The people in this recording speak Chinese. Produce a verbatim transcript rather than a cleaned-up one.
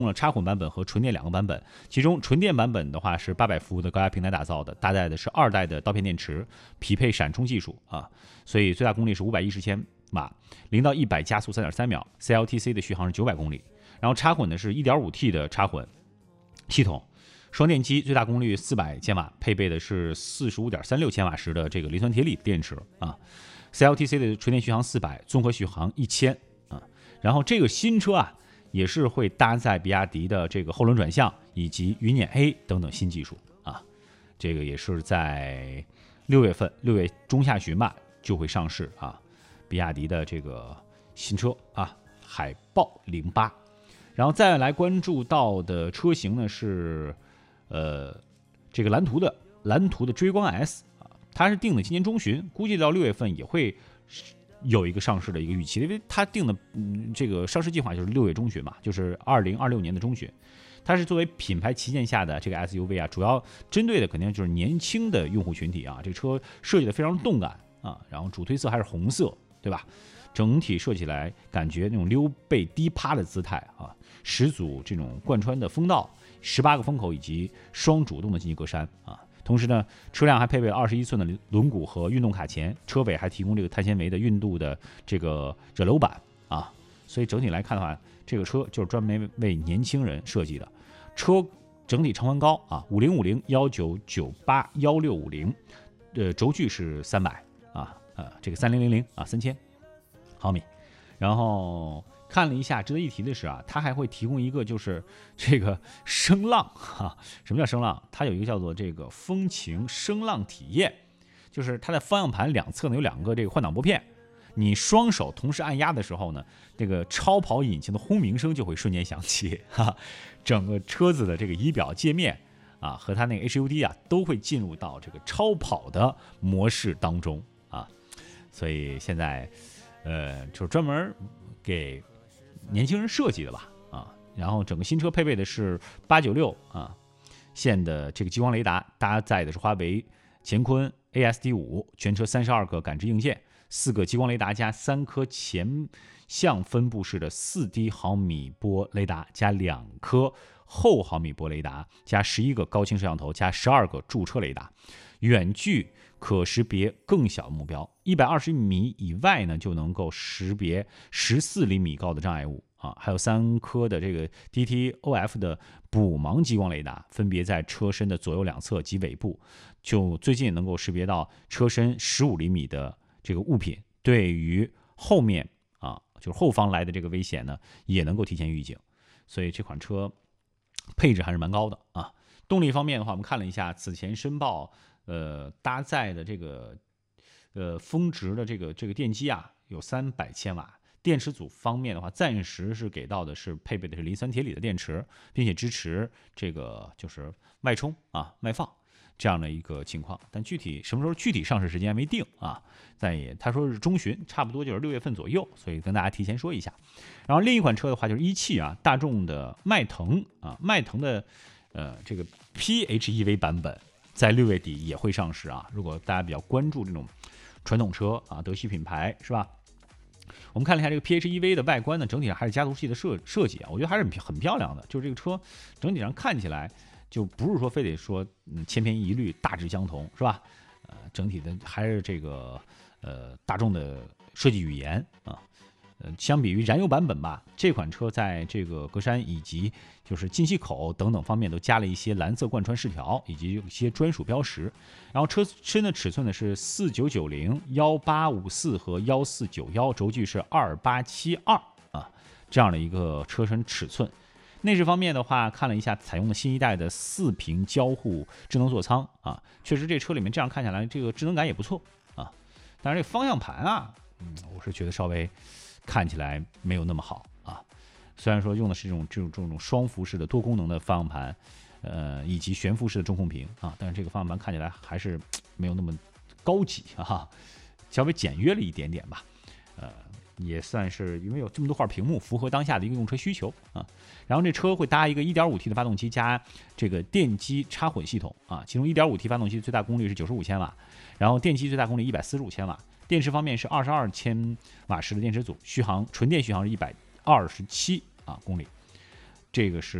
用了插混版本和纯电两个版本，其中纯电版本的话是八百伏的高压平台打造的，搭载的是二代的刀片电池，匹配闪充技术啊，所以最大功率是五百一十千瓦，零到一百加速三点三秒 ，C L T C 的续航是九百公里。然后插混的是 一点五T 的插混系统，双电机最大功率四百千瓦，配备的是四十五点三六千瓦时的这个磷酸铁锂电池啊。C L T C 的纯电续航四百，综合续航一千啊。然后这个新车啊，也是会搭载比亚迪的这个后轮转向以及云辇 A 等等新技术啊。这个也是在六月份，六月中下旬吧就会上市啊。比亚迪的这个新车啊，海豹零八。然后再来关注到的车型呢是，呃，这个蓝图的蓝图的追光 S 啊，它是定的今年中旬，估计到六月份也会有一个上市的一个预期，因为它定的、嗯、这个上市计划就是六月中旬嘛，就是二零二六年的中旬。它是作为品牌旗舰下的这个 S U V 啊，主要针对的肯定就是年轻的用户群体啊。这个车设计的非常动感啊，然后主推色还是红色，对吧？整体设起来感觉那种溜背低趴的姿态啊，十组这种贯穿的风道，十八个风口以及双主动的进气格栅啊。同时呢，车辆还配备了二十一寸的轮毂和运动卡钳，车尾还提供这个碳纤维的运动的这个惹流板啊。所以整体来看的话，这个车就是专门为年轻人设计的。车整体长宽高啊，五零五零幺九九八幺六五零，呃，轴距是三百啊，呃，这个三零零零啊，三千毫米。然后看了一下，值得一提的是啊，它还会提供一个就是这个声浪哈、啊。什么叫声浪？它有一个叫做这个风情声浪体验，就是它的方向盘两侧呢有两个这个换挡拨片，你双手同时按压的时候呢，这个超跑引擎的轰鸣声就会瞬间响起哈。整个车子的这个仪表界面啊和它那个 H U D 啊都会进入到这个超跑的模式当中啊。所以现在呃就是专门给年轻人设计的吧啊。然后整个新车配备的是八九六啊线的这个激光雷达，搭载的是华为乾坤 A S D 五，全车三十二个感知硬件，四个激光雷达加三颗前向分布式的 四 D 毫米波雷达，加两颗后毫米波雷达，加十一个高清摄像头，加十二个驻车雷达，远距可识别更小目标，一百二十米以外呢就能够识别十四厘米高的障碍物啊，还有三颗的这个 D T O F 的补盲激光雷达，分别在车身的左右两侧及尾部，就最近能够识别到车身十五厘米的这个物品，对于后面啊，就是后方来的这个危险呢，也能够提前预警。所以这款车配置还是蛮高的啊。动力方面的话，我们看了一下，此前申报呃搭载的这个呃峰值的这个这个电机啊，有三百千瓦。电池组方面的话，暂时是给到的是配备的是磷酸铁锂的电池，并且支持这个就是外充啊外放这样的一个情况，但具体什么时候具体上市时间还没定啊。但也他说是中旬，差不多就是六月份左右，所以跟大家提前说一下。然后另一款车的话就是一汽啊，大众的迈腾啊，迈腾的呃这个 P H E V 版本在六月底也会上市啊。如果大家比较关注这种传统车啊，德系品牌是吧？我们看了一下这个 P H E V 的外观呢，整体上还是家族系的设设计啊，我觉得还是很很漂亮的。就是这个车整体上看起来就不是说非得说嗯千篇一律、大致相同是吧？呃，整体的还是这个呃大众的设计语言啊。呃，相比于燃油版本吧，这款车在这个格栅以及就是进气口等等方面都加了一些蓝色贯穿饰条，以及一些专属标识。然后车身的尺寸呢是四九九零、一八五四和一四九一，轴距是二八七二啊，这样的一个车身尺寸。内饰方面的话，看了一下，采用了新一代的四屏交互智能座舱啊，确实这车里面这样看下来，这个智能感也不错啊。但是这方向盘啊，嗯，我是觉得稍微看起来没有那么好啊。虽然说用的是这种这种这种双幅式的多功能的方向盘，呃，以及悬浮式的中控屏啊，但是这个方向盘看起来还是没有那么高级啊，稍微简约了一点点吧，呃。也算是因为有这么多块屏幕，符合当下的一个用车需求啊。然后这车会搭一个 一点五 T 的发动机加这个电机插混系统啊，其中 一点五 T 发动机最大功率是九十五千瓦，然后电机最大功率一百四十五千瓦。电池方面是二十二千瓦时的电池组，续航纯电续航是一百二十七啊公里。 这个是